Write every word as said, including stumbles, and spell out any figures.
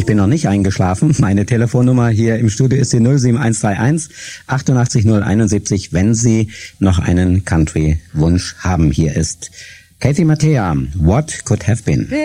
Ich bin noch nicht eingeschlafen. Meine Telefonnummer hier im Studio ist die null sieben eins drei eins achtundachtzig null einundsiebzig, wenn Sie noch einen Country-Wunsch haben. Hier ist Kathy Mattea, What Could Have Been.